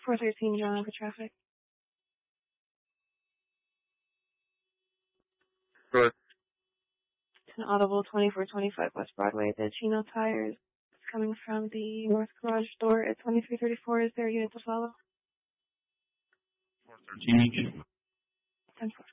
413, John, for traffic. Sure. It's an audible 2425 West Broadway. The Chino Tires is coming from the north garage door at 2334. Is there a unit to follow? 413 again. 10-4.